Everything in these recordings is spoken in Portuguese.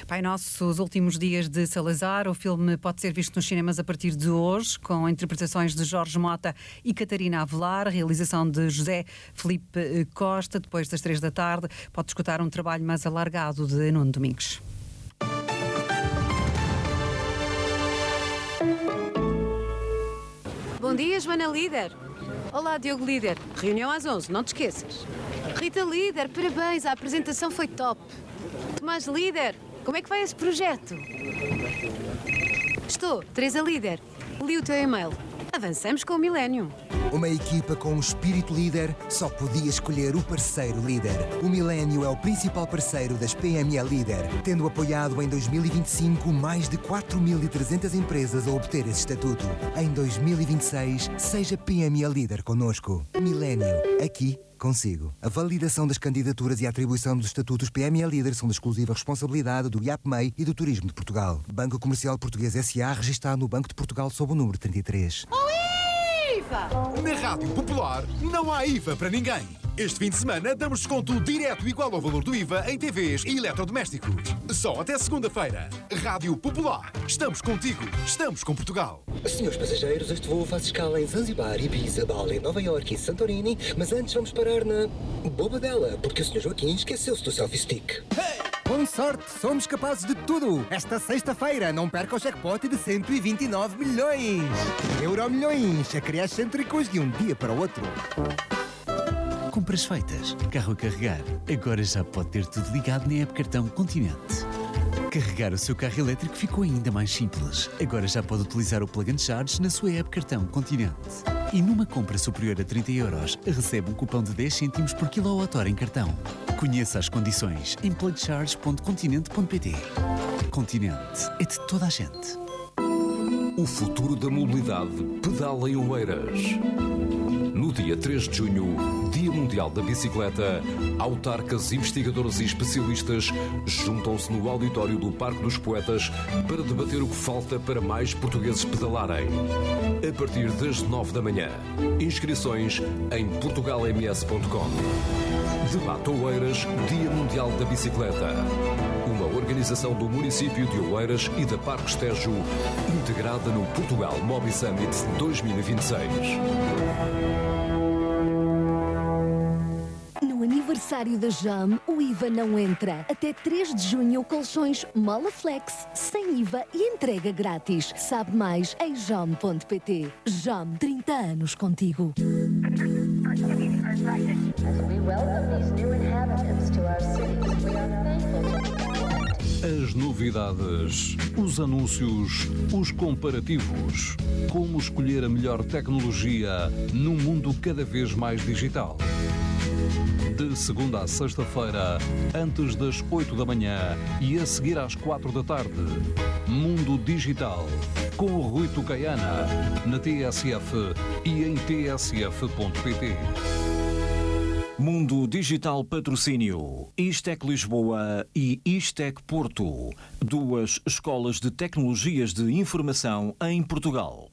Pai Nosso, os últimos dias de Salazar. O filme pode ser visto nos cinemas a partir de hoje, com interpretações de Jorge Mota e Catarina Avelar, realização de José Felipe Costa. Depois das 3 da tarde, pode escutar um trabalho mais alargado de Nuno Domingos. Bom dia, Joana Líder. Olá, Diogo Líder. Reunião às 11, não te esqueças. Rita Líder, parabéns, a apresentação foi top. Tomás Líder, como é que vai esse projeto? Estou, Teresa Líder. Li o teu e-mail. Avançamos com o Millennium. Uma equipa com um espírito líder só podia escolher o parceiro líder. O Millennium é o principal parceiro das PME Líder, tendo apoiado em 2025 mais de 4.300 empresas a obter esse estatuto. Em 2026, seja PME Líder connosco. Millennium, aqui consigo. A validação das candidaturas e a atribuição dos estatutos PME Líder são da exclusiva responsabilidade do IAPMEI e do Turismo de Portugal. Banco Comercial Português S.A. registado no Banco de Portugal sob o número 33. Na Rádio Popular não há IVA para ninguém. Este fim de semana damos desconto direto igual ao valor do IVA em TVs e eletrodomésticos. Só até segunda-feira. Rádio Popular. Estamos contigo. Estamos com Portugal. Senhores passageiros, este voo faz escala em Zanzibar, Ibiza, Bali, Nova Iorque e Santorini, mas antes vamos parar na Bobadela, porque o Sr. Joaquim esqueceu-se do selfie stick. Hey! Com sorte, somos capazes de tudo. Esta sexta-feira, não perca o jackpot de 129 milhões. Euromilhões, acrescêntricos de um dia para o outro. Compras feitas, carro a carregar. Agora já pode ter tudo ligado na app Cartão Continente. Carregar o seu carro elétrico ficou ainda mais simples. Agora já pode utilizar o Plug and Charge na sua app Cartão Continente. E numa compra superior a 30 euros, recebe um cupom de 10 cêntimos por kWh em cartão. Conheça as condições em plugcharge.continente.pt. Continente é de toda a gente. O futuro da mobilidade pedala em Oeiras. No dia 3 de junho, Dia Mundial da Bicicleta, autarcas, investigadores e especialistas juntam-se no auditório do Parque dos Poetas para debater o que falta para mais portugueses pedalarem. A partir das 9 da manhã. Inscrições em portugalms.com. Debate Oeiras, Dia Mundial da Bicicleta. Uma organização do município de Oeiras e da Parque Tejo, integrada no Portugal Mobi Summit 2026. No aniversário da JAM, o IVA não entra. Até 3 de junho, colchões Molaflex, sem IVA e entrega grátis. Sabe mais em jam.pt. JAM, 30 anos contigo. As novidades, os anúncios, os comparativos. Como escolher a melhor tecnologia num mundo cada vez mais digital. De segunda a sexta-feira, antes das 8 da manhã e a seguir às 4 da tarde. Mundo Digital, com o Rui Tucaiana, na TSF e em tsf.pt. Mundo Digital Patrocínio, Istec Lisboa e Istec Porto, duas escolas de tecnologias de informação em Portugal.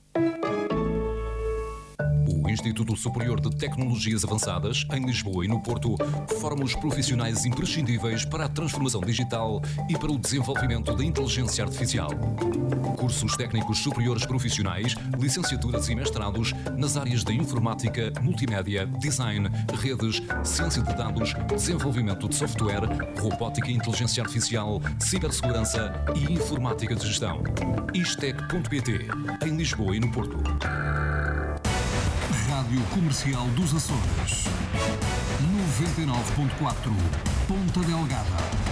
O Instituto Superior de Tecnologias Avançadas, em Lisboa e no Porto, forma os profissionais imprescindíveis para a transformação digital e para o desenvolvimento da inteligência artificial. Cursos técnicos superiores profissionais, licenciaturas e mestrados nas áreas da informática, multimédia, design, redes, ciência de dados, desenvolvimento de software, robótica e inteligência artificial, cibersegurança e informática de gestão. Istec.pt, em Lisboa e no Porto. Rádio Comercial dos Açores 99.4 Ponta Delgada.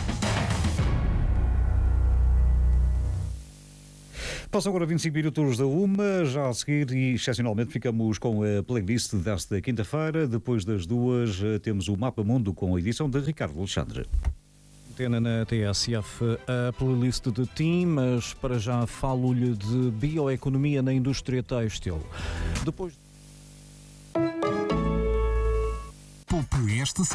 Passam agora 25 minutos da 1, já a seguir, e excepcionalmente ficamos com a playlist desta quinta-feira. Depois das 2 temos o Mapa Mundo com a edição de Ricardo Alexandre. Antena na TSF, a playlist de Tim, mas para já falo-lhe de bioeconomia na indústria têxtil. Depois... Poupe este